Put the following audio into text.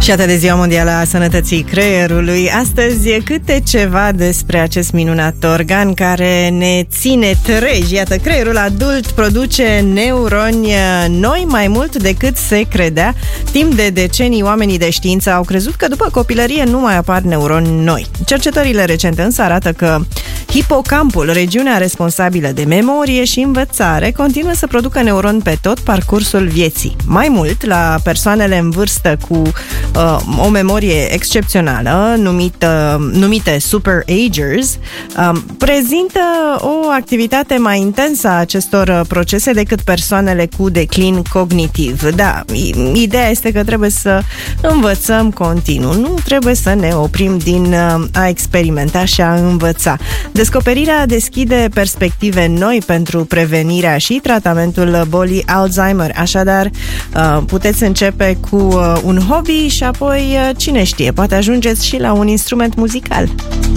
Și atât de Ziua Mondială a Sănătății Creierului. Astăzi câte ceva despre acest minunat organ care ne ține treji. Iată, creierul adult produce neuroni noi mai mult decât se credea. Timp de decenii, oamenii de știință au crezut că după copilărie nu mai apar neuroni noi. Cercetările recente însă arată că hipocampul, regiunea responsabilă de memorie și învățare, continuă să producă neuroni pe tot parcursul vieții. Mai mult, la persoanele în vârstă cu o memorie excepțională, numite super-agers, prezintă o activitate mai intensă a acestor procese decât persoanele cu declin cognitiv. Da, ideea este că trebuie să învățăm continuu, nu trebuie să ne oprim din a experimenta și a învăța. Descoperirea deschide perspective noi pentru prevenirea și tratamentul bolii Alzheimer. Așadar, puteți începe cu un hobby și apoi, cine știe, poate ajungeți și la un instrument muzical.